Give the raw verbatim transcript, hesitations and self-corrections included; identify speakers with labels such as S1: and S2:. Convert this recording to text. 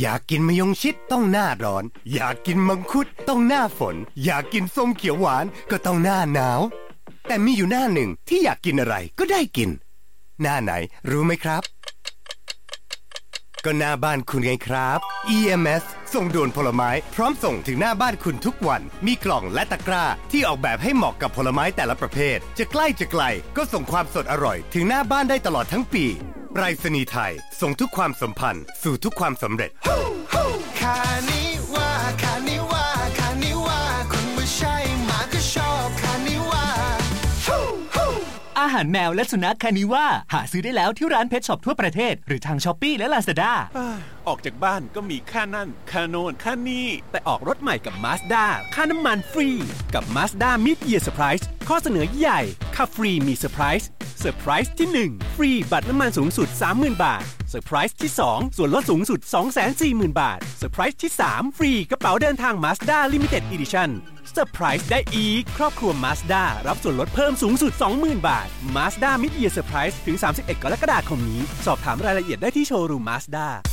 S1: อยากกินมะยงชิดต้องหน้าร้อนอยากกินมังคุดต้องหน้าฝนอยากกินส้มเขียวหวานก็ต้องหน้าหนาวแต่มีอยู่หน้าหนึ่งที่อยากกินอะไรก็ได้กินหน้าไหนรู้ไหมครับก็หน้าบ้านคุณไงครับ อี เอ็ม เอส ส่งด่วนผลไม้พร้อมส่งถึงหน้าบ้านคุณทุกวันมีกล่องและตะกร้าที่ออกแบบให้เหมาะกับผลไม้แต่ละประเภทจะใกล้จะไกลก็ส่งความสดอร่อยถึงหน้าบ้านได้ตลอดทั้งปีไปรษณีย์ไทยส่งทุกความสัมพันธ์สู่ทุกความสำเร็จ
S2: คานิว่าคานิว่าคานิว่าคุณไม่ใช่หมาก็ชอบคานิว่า
S3: อาหารแมวและสุนัขคานิว่าหาซื้อได้แล้วที่ร้านเพชช็อปทั่วประเทศหรือทาง Shopee และ Lazada
S4: ออกจากบ้านก็มีค่านั่นค่าโน่นค่านี่แต่ออกรถใหม่กับ Mazda ค่าน้ำมันฟรีกับ Mazda Mid-Year Surprise ข้อเสนอใหญ่ค่าฟรีมีเซอร์ไพรส์เซอร์ไพรส์ที่หนึ่งฟรีบัตรน้ำมันสูงสุด สามหมื่น บาทเซอร์ไพรส์ที่สองส่วนลดสูงสุด สองแสนสี่หมื่น บาทเซอร์ไพรส์ที่สามฟรีกระเป๋าเดินทาง Mazda Limited Editionเซอร์ไพรส์ได้อีกครอบครัว Mazda รับส่วนลดเพิ่มสูงสุด สองหมื่น บาท Mazda Mid-Year Surprise ถึงสามสิบเอ็ดกรกฎาคมนี้สอบถามรายละเอียดได้ที่โชว์รูม Mazda